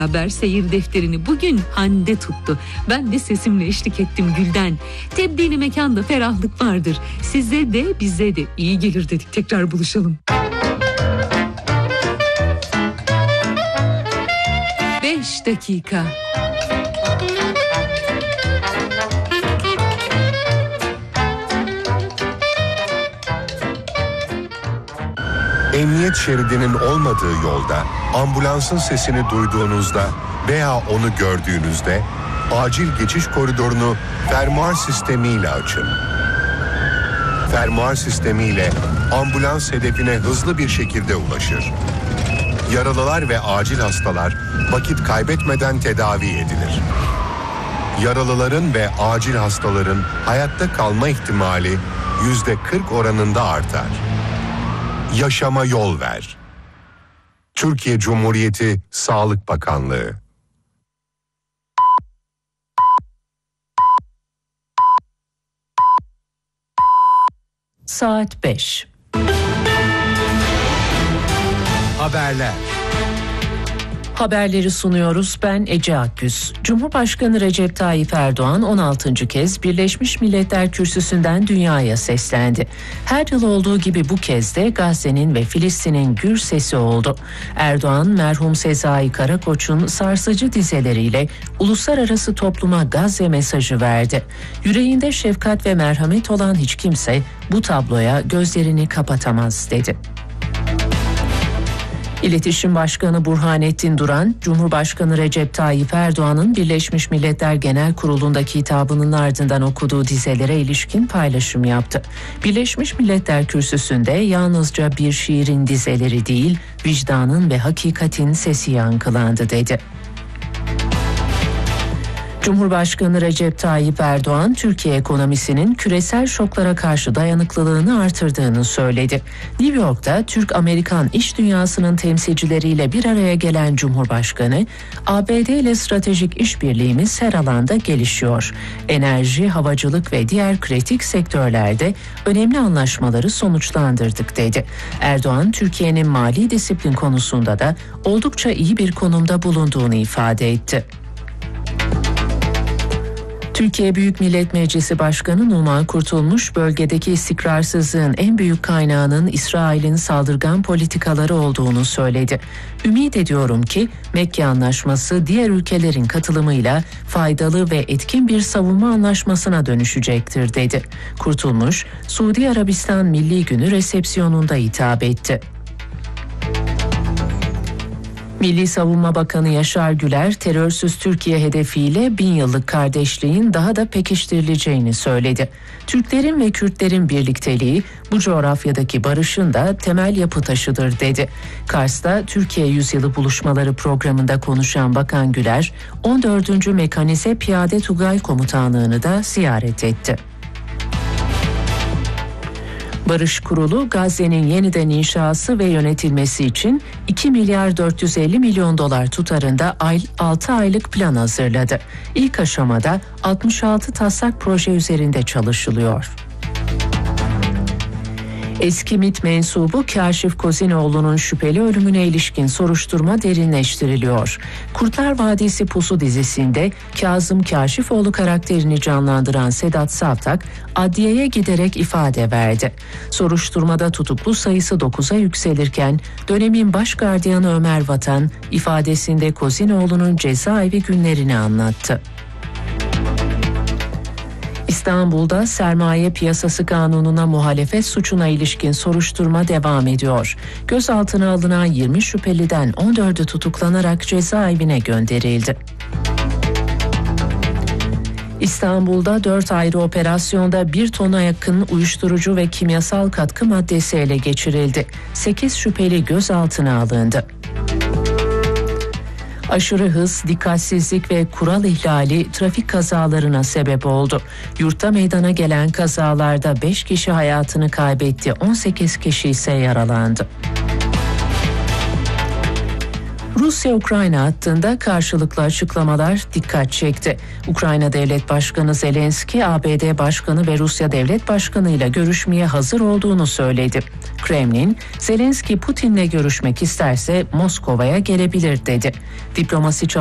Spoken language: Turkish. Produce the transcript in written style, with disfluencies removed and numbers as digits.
Haber seyir defterini bugün Hande tuttu. Ben de sesimle eşlik ettim Gülden. Tebdili mekanda ferahlık vardır. Size de bize de iyi gelir dedik. Tekrar buluşalım. 5 dakika. Emniyet şeridinin olmadığı yolda ambulansın sesini duyduğunuzda veya onu gördüğünüzde acil geçiş koridorunu fermuar sistemiyle açın. Fermuar sistemiyle ambulans hedefine hızlı bir şekilde ulaşır. Yaralılar ve acil hastalar vakit kaybetmeden tedavi edilir. Yaralıların ve acil hastaların hayatta kalma ihtimali %40 oranında artar. Yaşama yol ver. Türkiye Cumhuriyeti Sağlık Bakanlığı. Saat 5. Haberler. Haberleri sunuyoruz. Ben Ece Akgüz. Cumhurbaşkanı Recep Tayyip Erdoğan 16. kez Birleşmiş Milletler Kürsüsü'nden dünyaya seslendi. Her yıl olduğu gibi bu kez de Gazze'nin ve Filistin'in gür sesi oldu. Erdoğan, merhum Sezai Karakoç'un sarsıcı dizeleriyle uluslararası topluma Gazze mesajı verdi. Yüreğinde şefkat ve merhamet olan hiç kimse bu tabloya gözlerini kapatamaz dedi. İletişim Başkanı Burhanettin Duran, Cumhurbaşkanı Recep Tayyip Erdoğan'ın Birleşmiş Milletler Genel Kurulu'ndaki hitabının ardından okuduğu dizelere ilişkin paylaşım yaptı. Birleşmiş Milletler Kürsüsü'nde yalnızca bir şiirin dizeleri değil, vicdanın ve hakikatin sesi yankılandı dedi. Cumhurbaşkanı Recep Tayyip Erdoğan, Türkiye ekonomisinin küresel şoklara karşı dayanıklılığını artırdığını söyledi. New York'ta Türk-Amerikan iş dünyasının temsilcileriyle bir araya gelen Cumhurbaşkanı, ABD ile stratejik işbirliğimiz her alanda gelişiyor. Enerji, havacılık ve diğer kritik sektörlerde önemli anlaşmaları sonuçlandırdık dedi. Erdoğan, Türkiye'nin mali disiplin konusunda da oldukça iyi bir konumda bulunduğunu ifade etti. Türkiye Büyük Millet Meclisi Başkanı Numan Kurtulmuş, bölgedeki istikrarsızlığın en büyük kaynağının İsrail'in saldırgan politikaları olduğunu söyledi. Ümit ediyorum ki Mekke Anlaşması diğer ülkelerin katılımıyla faydalı ve etkin bir savunma anlaşmasına dönüşecektir dedi. Kurtulmuş, Suudi Arabistan Milli Günü resepsiyonunda hitap etti. Milli Savunma Bakanı Yaşar Güler, terörsüz Türkiye hedefiyle 1000 yıllık kardeşliğin daha da pekiştirileceğini söyledi. Türklerin ve Kürtlerin birlikteliği bu coğrafyadaki barışın da temel yapı taşıdır dedi. Kars'ta Türkiye Yüzyılı Buluşmaları programında konuşan Bakan Güler, 14. Mekanize Piyade Tugay Komutanlığı'nı da ziyaret etti. Barış Kurulu, Gazze'nin yeniden inşası ve yönetilmesi için 2 milyar 450 milyon dolar tutarında 6 aylık plan hazırladı. İlk aşamada 66 taslak proje üzerinde çalışılıyor. Eski MİT mensubu Kaşif Kozinoğlu'nun şüpheli ölümüne ilişkin soruşturma derinleştiriliyor. Kurtlar Vadisi Pusu dizisinde Kazım Kaşifoğlu karakterini canlandıran Sedat Savtak, adliyeye giderek ifade verdi. Soruşturmada tutuklu sayısı 9'a yükselirken dönemin baş gardiyanı Ömer Vatan ifadesinde Kozinoğlu'nun cezaevi günlerini anlattı. İstanbul'da sermaye piyasası kanununa muhalefet suçuna ilişkin soruşturma devam ediyor. Gözaltına alınan 20 şüpheliden 14'ü tutuklanarak cezaevine gönderildi. İstanbul'da 4 ayrı operasyonda 1 tona yakın uyuşturucu ve kimyasal katkı maddesi ele geçirildi. 8 şüpheli gözaltına alındı. Aşırı hız, dikkatsizlik ve kural ihlali trafik kazalarına sebep oldu. Yurtta meydana gelen kazalarda 5 kişi hayatını kaybetti, 18 kişi ise yaralandı. Rusya-Ukrayna hattında karşılıklı açıklamalar dikkat çekti. Ukrayna Devlet Başkanı Zelenski, ABD Başkanı ve Rusya Devlet Başkanı ile görüşmeye hazır olduğunu söyledi. Kremlin, Zelenski Putin'le görüşmek isterse Moskova'ya gelebilir dedi. Diplomasi